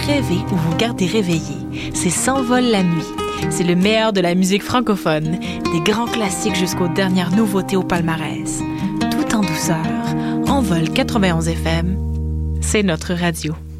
rêver ou vous garder réveillé. C'est S'envole la nuit. C'est le meilleur de la musique francophone, des grands classiques jusqu'aux dernières nouveautés au palmarès. Tout en douceur. Envol 91 FM, c'est notre radio.